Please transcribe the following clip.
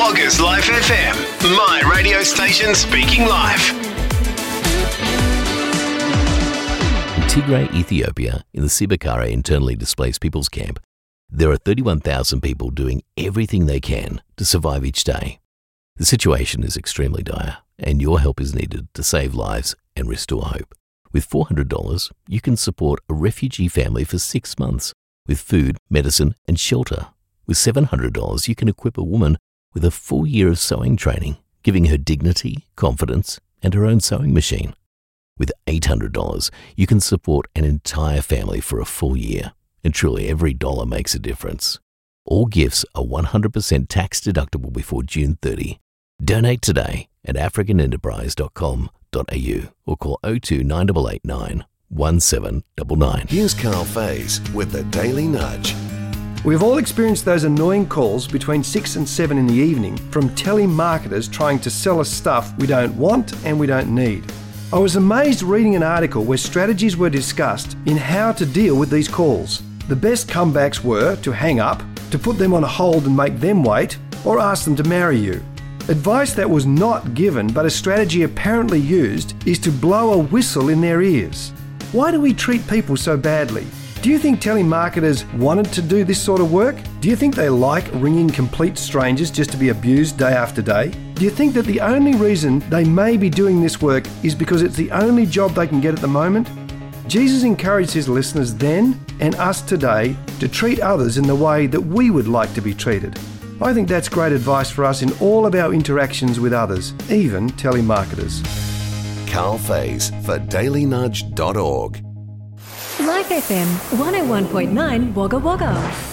Wagga's Life FM, my radio station speaking live. In Tigray, Ethiopia, in the Sibakara internally displaced people's camp, there are 31,000 people doing everything they can to survive each day. The situation is extremely dire, and your help is needed to save lives and restore hope. With $400, you can support a refugee family for 6 months with food, medicine, and shelter. With $700, you can equip a woman with a full year of sewing training, giving her dignity, confidence, and her own sewing machine. With $800, you can support an entire family for a full year, and truly every dollar makes a difference. All gifts are 100% tax deductible before June 30. Donate today at africanenterprise.com.au or call 02 9889 1799. Here's Carl Faze with the Daily Nudge. We've all experienced those annoying calls between 6 and 7 in the evening from telemarketers trying to sell us stuff we don't want and we don't need. I was amazed reading an article where strategies were discussed in how to deal with these calls. The best comebacks were to hang up, to put them on a hold and make them wait, or ask them to marry you. Advice that was not given but a strategy apparently used is to blow a whistle in their ears. Why do we treat people so badly? Do you think telemarketers wanted to do this sort of work? Do you think they like ringing complete strangers just to be abused day after day? Do you think that the only reason they may be doing this work is because it's the only job they can get at the moment? Jesus encouraged his listeners then and us today to treat others in the way that we would like to be treated. I think that's great advice for us in all of our interactions with others, even telemarketers. Carl Faze for dailynudge.org. Life FM 101.9 Wagga Wagga.